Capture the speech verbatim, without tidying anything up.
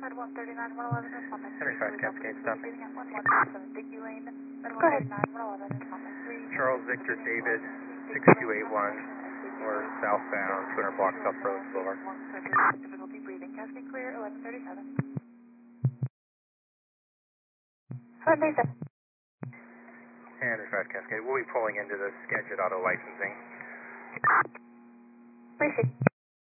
one thirty-nine, one eleven, Thomas. thirty-five Cascade, stop. Breathing at one one seven, Dickey Lane. Go ahead. one eleven, Thomas. Charles Victor David, six two eight one. We're southbound, two hundred blocks up Rose Boulevard. Difficulty breathing. Cascade clear, eleven thirty-seven. eleven thirty-seven. And thirty-five Cascade. We'll be pulling into the Skagit Auto Licensing. Appreciate it.